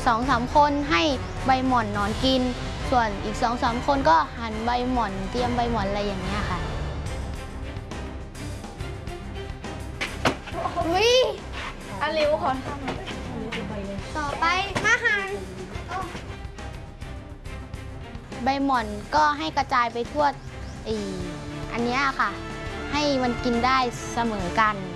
2-3 คนให้ใบหม่อนหนอนกินส่วนอีก 2-3 คนก็หั่นใบหม่อนเตรียมใบหม่อนอะไรอย่างเงี้ยค่ะอุ้ยอาริวขอทต่อไปมาหั่นใบหม่อนก็ให้กระจายไปทั่วอันเนี้ยค่ะให้มันกินได้เสมอกัน